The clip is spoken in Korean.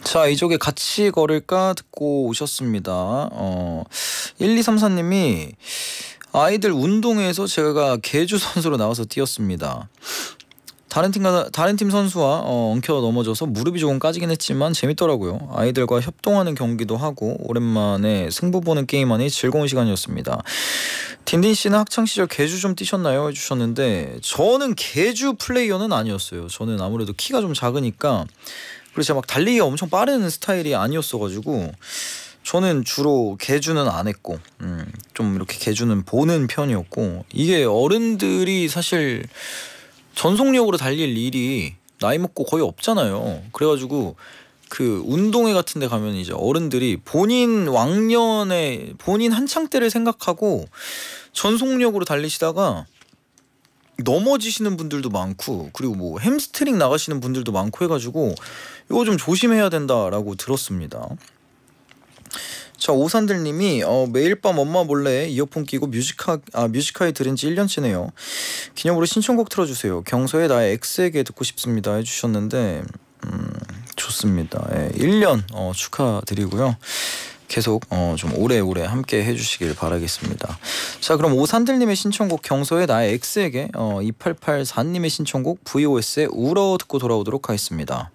자, 이쪽에 같이 걸을까 듣고 오셨습니다. 1234님이 아이들 운동회에서 제가 계주 선수로 나와서 뛰었습니다. 다른 팀 선수와 엉켜 넘어져서 무릎이 조금 까지긴 했지만 재밌더라고요. 아이들과 협동하는 경기도 하고 오랜만에 승부 보는 게임하니 즐거운 시간이었습니다. 딘딘 씨는 학창 시절 계주 좀 뛰셨나요? 해주셨는데 저는 계주 플레이어는 아니었어요. 저는 아무래도 키가 좀 작으니까 그리고 제가 막 달리기가 엄청 빠른 스타일이 아니었어가지고 저는 주로 계주는 안 했고 좀 이렇게 계주는 보는 편이었고 이게 어른들이 사실 전속력으로 달릴 일이 나이 먹고 거의 없잖아요. 그래가지고 그 운동회 같은 데 가면 이제 어른들이 본인 왕년에 본인 한창 때를 생각하고 전속력으로 달리시다가 넘어지시는 분들도 많고 그리고 뭐 햄스트링 나가시는 분들도 많고 해가지고 이거 좀 조심해야 된다라고 들었습니다. 자, 오산들님이 매일 밤 엄마 몰래 이어폰 끼고 뮤직하이 들은 지 1년째네요. 기념으로 신청곡 틀어주세요. 경서의 나의 X에게 듣고 싶습니다 해주셨는데 좋습니다. 1년 축하드리고요. 계속 좀 오래오래 함께 해주시길 바라겠습니다. 자, 그럼 오산들님의 신청곡 경서의 나의 X에게 2884님의 신청곡 VOS의 울어 듣고 돌아오도록 하겠습니다.